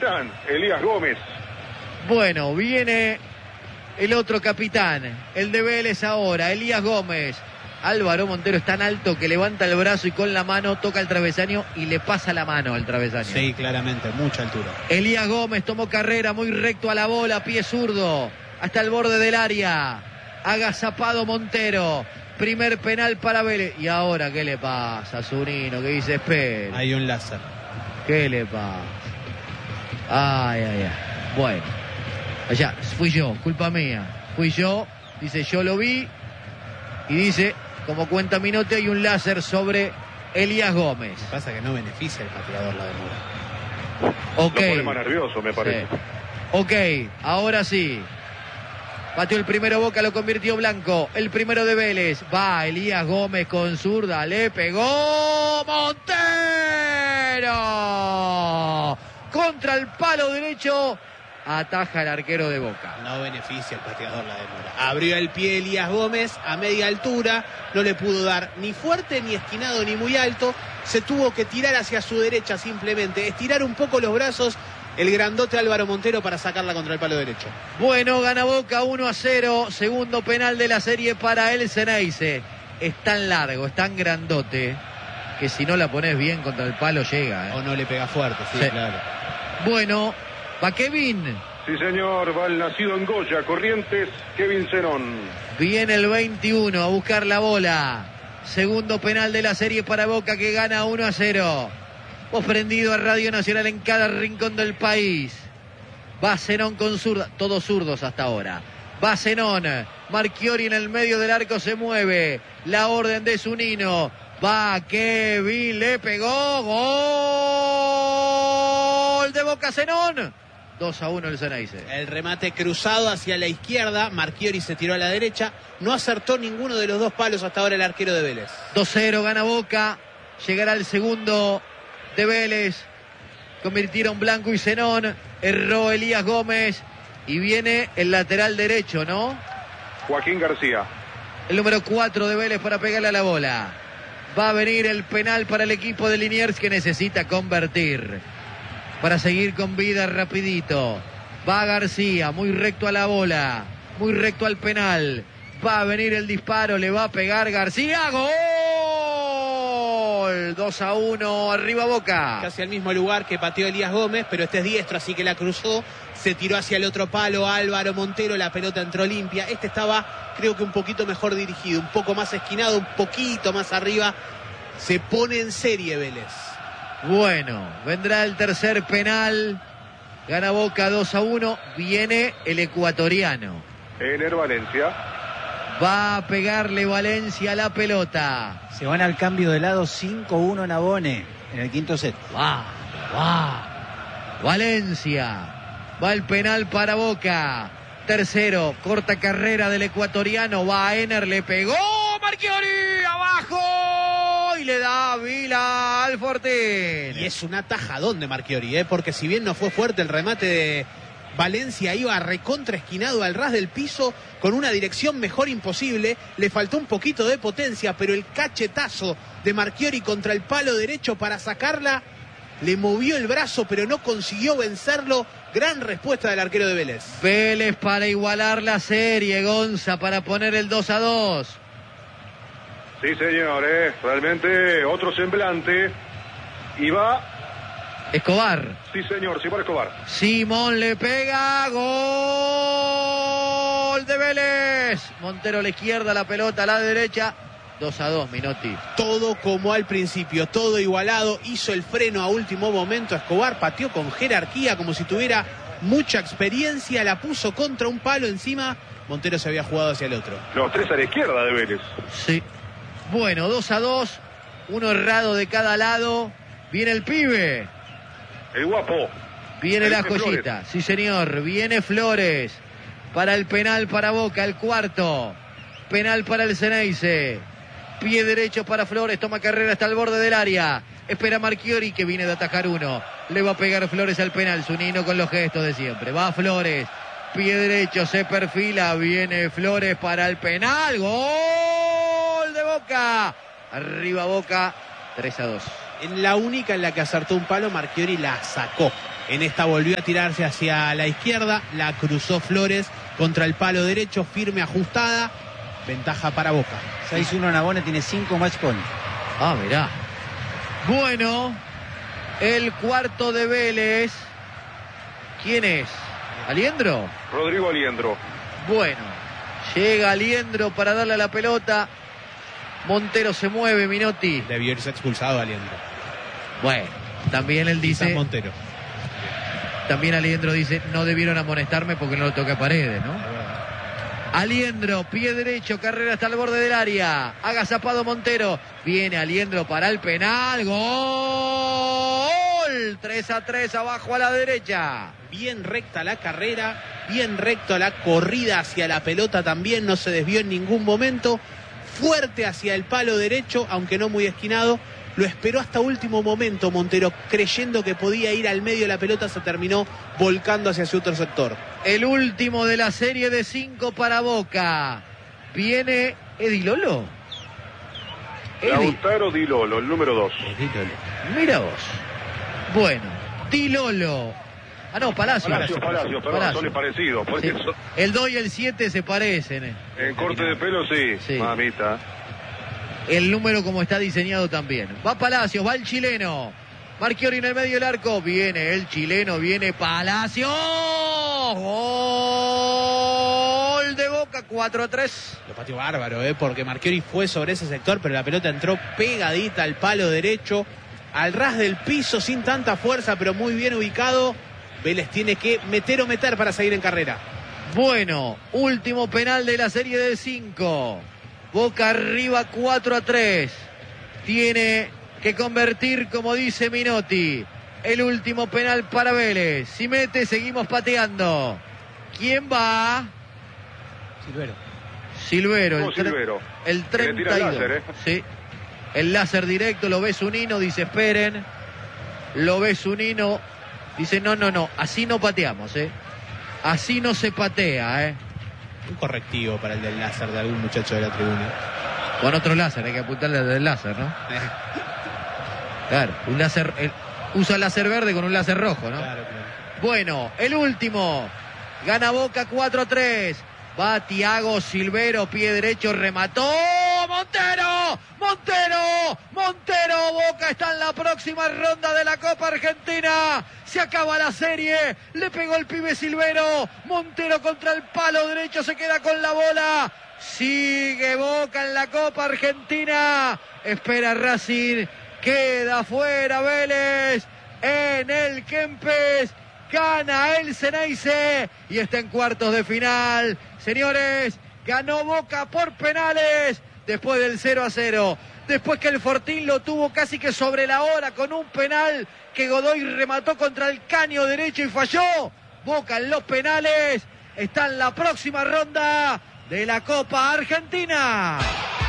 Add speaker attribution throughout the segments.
Speaker 1: capitán, Elías Gómez.
Speaker 2: Bueno, viene el otro capitán, el de Vélez ahora, Elías Gómez. Álvaro Montero es tan alto que levanta el brazo y con la mano toca el travesaño y le pasa la mano al travesaño.
Speaker 3: Sí, claramente, mucha altura.
Speaker 2: Elías Gómez tomó carrera muy recto a la bola, pie zurdo, hasta el borde del área. Agazapado Montero. Primer penal para Vélez. Y ahora, ¿qué le pasa a Zunino? Que dice, espera.
Speaker 3: Hay un láser.
Speaker 2: ¿Qué le pasa? Ay, ay, ay. Bueno. Allá, fui yo, culpa mía. Fui yo. Dice, yo lo vi. Y dice, como cuenta Minotti, hay un láser sobre Elías Gómez.
Speaker 3: Lo que pasa es que no beneficia el pateador la demora.
Speaker 2: Ok.
Speaker 1: Lo pone más nervioso, me parece.
Speaker 2: Sí. Ok, ahora sí. Pateó el primero Boca, lo convirtió Blanco. El primero de Vélez. Va Elías Gómez con zurda. Le pegó Montero. Contra el palo derecho. Ataja el arquero de Boca.
Speaker 3: No beneficia el pateador la demora. Abrió el pie Elías Gómez a media altura. No le pudo dar ni fuerte, ni esquinado, ni muy alto. Se tuvo que tirar hacia su derecha simplemente. Estirar un poco los brazos el grandote Álvaro Montero para sacarla contra el palo derecho.
Speaker 2: Bueno, gana Boca 1-0. Segundo penal de la serie para el Ceneice. Es tan largo, es tan grandote, que si no la pones bien contra el palo llega.
Speaker 3: O no le pega fuerte, sí, claro.
Speaker 2: Bueno, va Kevin.
Speaker 1: Sí, señor, va el nacido en Goya, Corrientes, Kevin Zenón.
Speaker 2: Viene el 21 a buscar la bola. Segundo penal de la serie para Boca, que gana 1-0. Vos prendido a Radio Nacional en cada rincón del país. Va Zenón con zurda, todos zurdos hasta ahora. Va Zenón, Marchiori en el medio del arco se mueve. La orden de Zunino. Va Kevin, le pegó. Gol de Boca Zenón. 2-1 el Ceneice.
Speaker 3: El remate cruzado hacia la izquierda. Marchiori se tiró a la derecha. No acertó ninguno de los dos palos hasta ahora el arquero de Vélez.
Speaker 2: 2-0 gana Boca. Llegará el segundo de Vélez. Convirtieron Blanco y Zenón. Erró Elías Gómez. Y viene el lateral derecho, ¿no?
Speaker 1: Joaquín García.
Speaker 2: El número 4 de Vélez para pegarle a la bola. Va a venir el penal para el equipo de Liniers, que necesita convertir para seguir con vida rapidito. Va García, muy recto a la bola, muy recto al penal. Va a venir el disparo, le va a pegar García. ¡Gol! 2-1, arriba Boca.
Speaker 3: Casi al mismo lugar que pateó Elías Gómez, pero este es diestro, así que la cruzó. Se tiró hacia el otro palo Álvaro Montero, la pelota entró limpia. Este estaba, creo que un poquito mejor dirigido, un poco más esquinado, un poquito más arriba. Se pone en serie Vélez.
Speaker 2: Bueno, vendrá el tercer penal. Gana Boca 2-1. Viene el ecuatoriano.
Speaker 1: Ener Valencia.
Speaker 2: Va a pegarle Valencia a la pelota.
Speaker 4: Se van al cambio de lado 5-1 Nabone en el quinto set.
Speaker 2: Va. Valencia. Va el penal para Boca. Tercero, corta carrera del ecuatoriano. Va a Ener, le pegó Marchiori abajo y le da Vila al Fortín.
Speaker 3: Y es un atajadón de Marchiori, porque si bien no fue fuerte el remate de Valencia, iba recontra esquinado al ras del piso con una dirección mejor imposible. Le faltó un poquito de potencia, pero el cachetazo de Marchiori contra el palo derecho para sacarla, le movió el brazo, pero no consiguió vencerlo. Gran respuesta del arquero de Vélez.
Speaker 2: Vélez para igualar la serie, Gonza, para poner el 2-2.
Speaker 1: Sí, señor, realmente otro semblante. Y va
Speaker 2: Escobar.
Speaker 1: Sí, señor, Simón Escobar.
Speaker 2: Simón le pega. Gol de Vélez. Montero a la izquierda, la pelota a la derecha. 2-2, Minotti.
Speaker 3: Todo como al principio, todo igualado. Hizo el freno a último momento Escobar, pateó con jerarquía como si tuviera mucha experiencia, la puso contra un palo encima. Montero se había jugado hacia el otro.
Speaker 1: Los tres a la izquierda de Vélez.
Speaker 2: Sí. Bueno, 2-2, uno errado de cada lado. Viene el pibe.
Speaker 1: El guapo.
Speaker 2: Viene la joyita. Flores. Sí, señor. Viene Flores. Para el penal para Boca, el cuarto. Penal para el Ceneice. Pie derecho para Flores, toma carrera hasta el borde del área. Espera Marchiori, que viene de atajar uno. Le va a pegar Flores al penal, Zunino con los gestos de siempre. Va Flores, pie derecho, se perfila. Viene Flores para el penal. ¡Gol de Boca! Arriba Boca, 3-2.
Speaker 3: En la única en la que acertó un palo, Marchiori la sacó. En esta volvió a tirarse hacia la izquierda, la cruzó Flores contra el palo derecho, firme, ajustada, ventaja para Boca.
Speaker 4: 6-1 Navone, tiene 5 match points.
Speaker 2: Ah, mirá. Bueno, el cuarto de Vélez. ¿Quién es? ¿Aliendro?
Speaker 1: Rodrigo Aliendro.
Speaker 2: Bueno, llega Aliendro para darle la pelota. Montero se mueve, Minotti.
Speaker 3: Debió irse expulsado Aliendro.
Speaker 2: Bueno, también él
Speaker 3: Quizás
Speaker 2: dice...
Speaker 3: Montero.
Speaker 2: También Aliendro dice, no debieron amonestarme porque no lo toqué a Paredes, ¿no? Aliendro, pie derecho, carrera hasta el borde del área. Agazapado Montero. Viene Aliendro para el penal. ¡Gol! 3-3 abajo a la derecha.
Speaker 3: Bien recta la carrera, bien recta la corrida hacia la pelota también, no se desvió en ningún momento. Fuerte hacia el palo derecho, aunque no muy esquinado. Lo esperó hasta último momento Montero, creyendo que podía ir al medio de la pelota, se terminó volcando hacia su otro sector.
Speaker 2: El último de la serie de 5 para Boca. Viene Edi Lolo.
Speaker 1: Lautaro Di Lolo, el número 2.
Speaker 2: Mira vos. Bueno, Di Lolo. Ah, no, Palacio.
Speaker 1: Perdón, son parecidos, por
Speaker 2: Sí.
Speaker 1: eso.
Speaker 2: El 2 y el 7 se parecen.
Speaker 1: En corte de pelo, sí. Mamita.
Speaker 2: El número como está diseñado también. Va Palacios, va el chileno. Marchiori en el medio del arco. Viene el chileno, viene Palacios. Gol de Boca, 4-3.
Speaker 3: Lo pateó bárbaro, porque Marchiori fue sobre ese sector, pero la pelota entró pegadita al palo derecho, al ras del piso, sin tanta fuerza, pero muy bien ubicado. Vélez tiene que meter o meter para seguir en carrera.
Speaker 2: Bueno, último penal de la serie de 5. Boca arriba 4-3. Tiene que convertir, como dice Minotti. El último penal para Vélez. Si mete, seguimos pateando. ¿Quién va? Silvero. El 32.
Speaker 1: Láser,
Speaker 2: Sí. El láser directo, lo ve Zunino, dice esperen. Lo ve Zunino, dice no, así no pateamos, Así no se patea,
Speaker 3: Un correctivo para el del láser de algún muchacho de la tribuna.
Speaker 2: Con otro láser, hay que apuntarle al del láser, ¿no? Claro, un láser, usa el láser verde con un láser rojo, ¿no?
Speaker 3: Claro.
Speaker 2: Bueno, el último. Gana Boca 4-3. Va Thiago Silvero, pie derecho, remató. Montero. Boca está en la próxima ronda de la Copa Argentina. Se acaba la serie. Le pegó el pibe Silvero. Montero contra el palo derecho, se queda con la bola. Sigue Boca en la Copa Argentina. Espera Racing. Queda fuera Vélez en el Kempes. Gana el Ceneice y está en cuartos de final. Señores, ganó Boca por penales después del 0-0. Después que el Fortín lo tuvo casi que sobre la hora con un penal que Godoy remató contra el caño derecho y falló. Boca en los penales está en la próxima ronda de la Copa Argentina.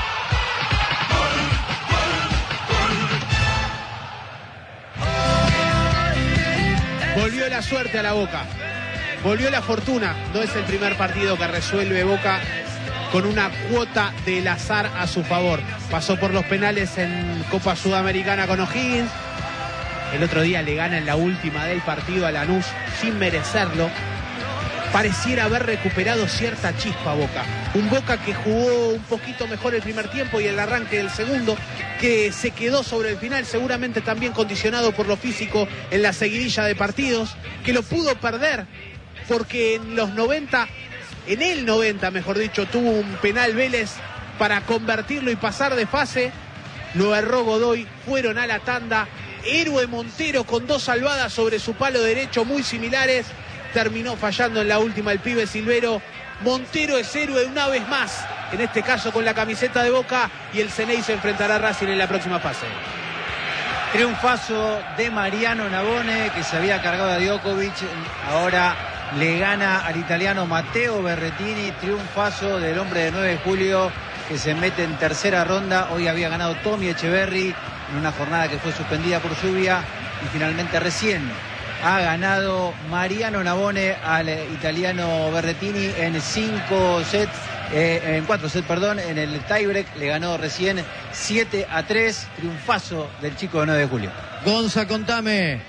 Speaker 3: Volvió la suerte a la Boca, volvió la fortuna. No es el primer partido que resuelve Boca con una cuota del azar a su favor. Pasó por los penales en Copa Sudamericana con O'Higgins. El otro día le gana en la última del partido a Lanús sin merecerlo. Pareciera haber recuperado cierta chispa Boca. Un Boca que jugó un poquito mejor el primer tiempo y el arranque del segundo, que se quedó sobre el final, seguramente también condicionado por lo físico en la seguidilla de partidos, que lo pudo perder porque en el 90, mejor dicho, tuvo un penal Vélez para convertirlo y pasar de fase. Lo erró Godoy, fueron a la tanda. Héroe Montero con 2 salvadas sobre su palo derecho muy similares. Terminó fallando en la última el pibe Silvero. Montero es héroe una vez más, en este caso con la camiseta de Boca, y el Ceneice se enfrentará a Racing en la próxima fase.
Speaker 4: Triunfazo de Mariano Navone, que se había cargado a Djokovic, ahora le gana al italiano Matteo Berrettini. Triunfazo del hombre de 9 de julio, que se mete en tercera ronda. Hoy había ganado Tommy Echeverry en una jornada que fue suspendida por lluvia, y finalmente recién ha ganado Mariano Navone al italiano Berrettini en 4 sets, en el tiebreak le ganó recién 7-3, triunfazo del chico de 9 de julio.
Speaker 2: Gonza, contame.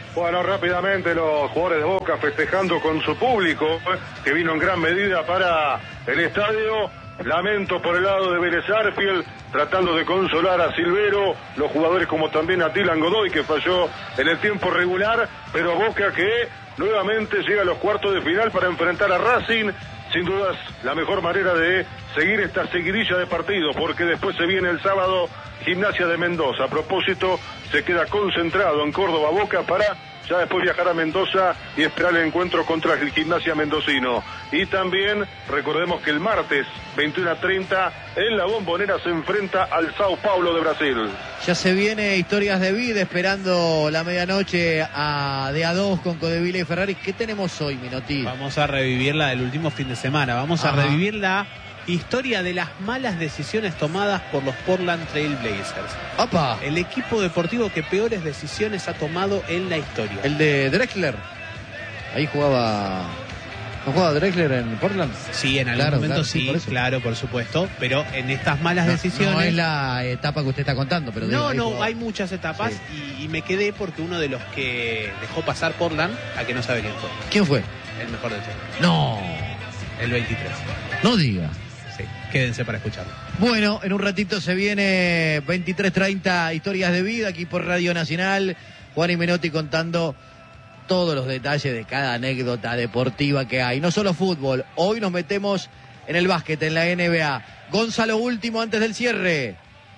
Speaker 1: Bueno, rápidamente los jugadores de Boca festejando con su público, que vino en gran medida para el estadio. Lamento por el lado de Vélez Sarsfield, tratando de consolar a Silvero, los jugadores como también a Dylan Godoy, que falló en el tiempo regular, pero Boca que nuevamente llega a los cuartos de final para enfrentar a Racing. Sin dudas, la mejor manera de seguir esta seguidilla de partidos, porque después se viene el sábado Gimnasia de Mendoza. A propósito, se queda concentrado en Córdoba Boca para ya después viajar a Mendoza y esperar el encuentro contra el Gimnasia mendocino. Y también recordemos que el martes 21:30 en la Bombonera se enfrenta al Sao Paulo de Brasil.
Speaker 2: Ya se viene Historias de Vida, esperando la medianoche de A2 con Codevila y Ferrari. ¿Qué tenemos hoy, Minotti?
Speaker 3: Vamos a revivir la del último fin de semana. Vamos a revivir la historia de las malas decisiones tomadas por los Portland Trail Blazers.
Speaker 2: ¡Opa!
Speaker 3: El equipo deportivo que peores decisiones ha tomado en la historia.
Speaker 2: El de Drexler. Ahí jugaba... ¿No jugaba Drexler en Portland?
Speaker 3: Sí, en algún momento sí, claro, por supuesto. Pero en estas malas decisiones...
Speaker 2: No es la etapa que usted está contando, pero...
Speaker 3: No, hay muchas etapas, sí. Y me quedé porque uno de los que dejó pasar Portland, a que no sabe quién fue.
Speaker 2: ¿Quién fue?
Speaker 3: El mejor del tiempo.
Speaker 2: No.
Speaker 3: El 23.
Speaker 2: No diga.
Speaker 3: Sí, quédense para escucharlo.
Speaker 2: Bueno, en un ratito se viene 23:30 Historias de Vida aquí por Radio Nacional. Juan y Menotti contando todos los detalles de cada anécdota deportiva que hay. No solo fútbol, hoy nos metemos en el básquet, en la NBA. Gonzalo, último antes del cierre.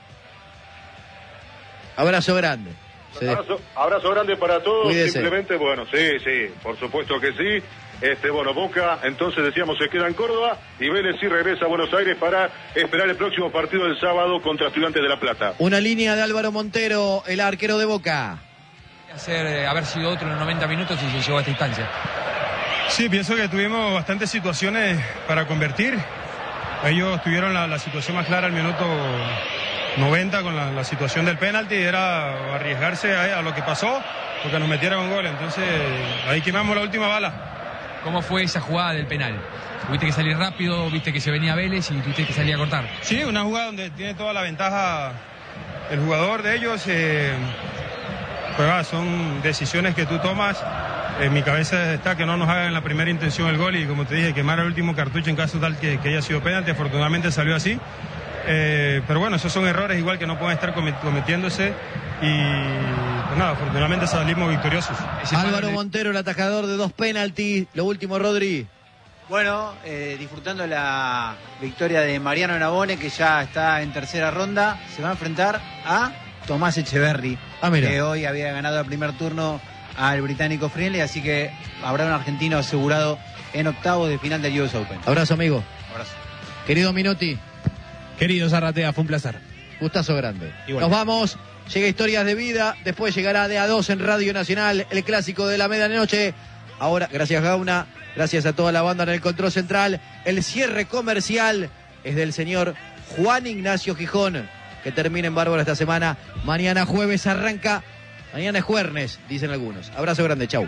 Speaker 2: Abrazo grande.
Speaker 1: Abrazo grande para todos.
Speaker 2: Cuídese.
Speaker 1: Simplemente, bueno, sí, por supuesto que sí. Bueno, Boca, entonces decíamos, se queda en Córdoba y Vélez sí regresa a Buenos Aires para esperar el próximo partido del sábado contra Estudiantes de La Plata.
Speaker 2: Una línea de Álvaro Montero, el arquero de Boca.
Speaker 5: Haber sido otro en los 90 minutos y se llegó a esta instancia.
Speaker 6: Sí, pienso que tuvimos bastantes situaciones para convertir. Ellos tuvieron la situación más clara al minuto 90 con la situación del penalti, era arriesgarse a lo que pasó, porque nos metieron un gol. Entonces ahí quemamos la última bala.
Speaker 5: ¿Cómo fue esa jugada del penal? Tuviste que salir rápido, viste que se venía Vélez y tuviste que salir a cortar.
Speaker 6: Sí, una jugada donde tiene toda la ventaja el jugador de ellos. Pues son decisiones que tú tomas. En mi cabeza está que no nos hagan en la primera intención el gol y, como te dije, quemar el último cartucho en caso tal que haya sido penalti. Afortunadamente salió así. Pero bueno, esos son errores igual que no pueden estar cometiéndose y pues nada, afortunadamente salimos victoriosos.
Speaker 2: Álvaro Montero, el atajador de 2 penaltis. Lo último, Rodri.
Speaker 4: Bueno, disfrutando la victoria de Mariano Navone, que ya está en tercera ronda. Se va a enfrentar a Tomás Echeverry, que hoy había ganado el primer turno al británico Friendly, así que habrá un argentino asegurado en octavos de final del US Open.
Speaker 2: Abrazo, amigo.
Speaker 4: Abrazo.
Speaker 2: Querido Minotti.
Speaker 3: Querido Zarratea, fue un placer.
Speaker 2: Gustazo grande.
Speaker 3: Igual.
Speaker 2: Nos vamos. Llega Historias de Vida. Después llegará de A2 en Radio Nacional, el clásico de la medianoche. Ahora, gracias Gauna, gracias a toda la banda en el control central. El cierre comercial es del señor Juan Ignacio Gijón, que termina en bárbaro esta semana. Mañana jueves arranca. Mañana es jueves, dicen algunos. Abrazo grande, chau.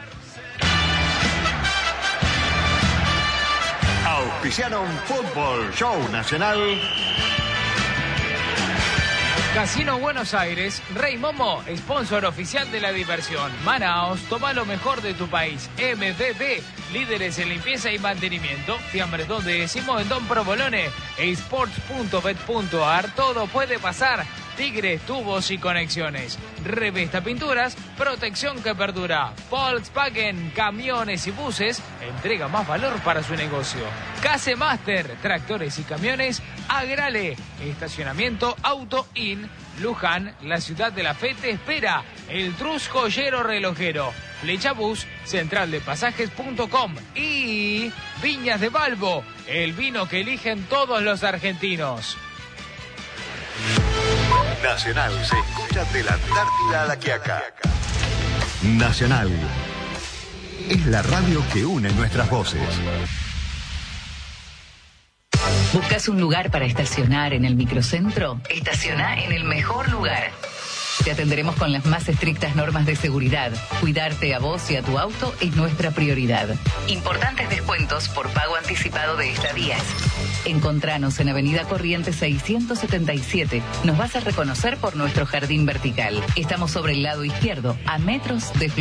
Speaker 7: Auspiciaron Fútbol Show Nacional.
Speaker 8: Casino Buenos Aires, Rey Momo, sponsor oficial de la diversión. Manaos, toma lo mejor de tu país. MBB, líderes en limpieza y mantenimiento. Fiambres donde decimos en Don Provolone. Esports.bet.ar, todo puede pasar. Tigres, tubos y conexiones. Revesta Pinturas, protección que perdura. Volkswagen, camiones y buses, entrega más valor para su negocio. Case Master, tractores y camiones. Agrale, estacionamiento Auto In. Luján, la ciudad de la fe te espera. El Trus Joyero Relojero. Flecha Bus, centraldepasajes.com. Y Viñas de Balbo, el vino que eligen todos los argentinos.
Speaker 7: Nacional se escucha de la Antártida a la Quiaca. Nacional es la radio que une nuestras voces.
Speaker 9: ¿Buscas un lugar para estacionar en el microcentro? Estaciona en el mejor lugar. Te atenderemos con las más estrictas normas de seguridad. Cuidarte a vos y a tu auto es nuestra prioridad. Importantes descuentos por pago anticipado de estadías. Encontranos en Avenida Corrientes 677. Nos vas a reconocer por nuestro jardín vertical. Estamos sobre el lado izquierdo, a metros de